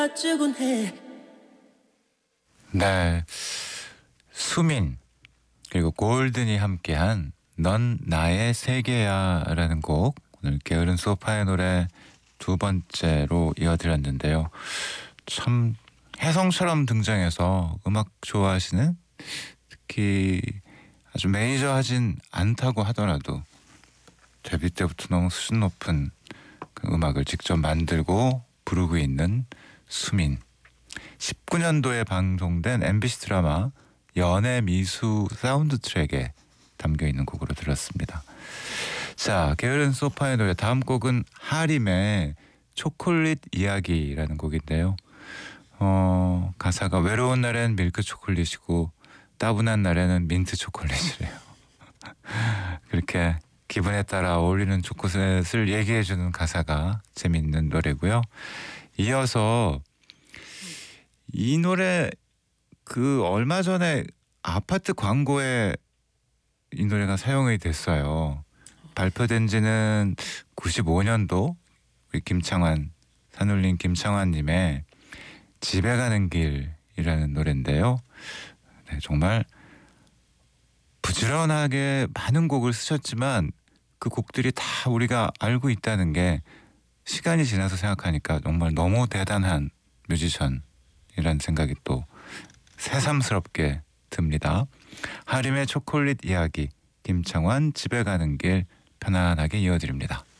네, 수민 그리고 골든이 함께한 넌 나의 세계야라는 곡, 오늘 게으른 소파의 노래 두 번째로 이어드렸는데요. 참 혜성처럼 등장해서 음악 좋아하시는, 특히 아주 메이저하진 않다고 하더라도 데뷔 때부터 너무 수준 높은 그 음악을 직접 만들고 부르고 있는 수민. 19년도에 방송된 MBC 드라마 연애 미수 사운드 트랙에 담겨 있는 곡으로 들었습니다. 자, 게으른 소파의 노래 다음 곡은 하림의 초콜릿 이야기라는 곡인데요. 가사가 외로운 날엔 밀크 초콜릿이고 따분한 날에는 민트 초콜릿이래요. 그렇게 기분에 따라 어울리는 초콜릿을 얘기해주는 가사가 재밌는 노래고요. 이어서 이 노래 그 얼마 전에 아파트 광고에 이 노래가 사용이 됐어요. 발표된 지는 95년도 우리 김창완, 산울림 김창완님의 집에 가는 길이라는 노래인데요. 네, 정말 부지런하게 많은 곡을 쓰셨지만 그 곡들이 다 우리가 알고 있다는 게 시간이 지나서 생각하니까 정말 너무 대단한 뮤지션이라는 생각이 또 새삼스럽게 듭니다. 하림의 초콜릿 이야기, 김창완 집에 가는 길 편안하게 이어드립니다.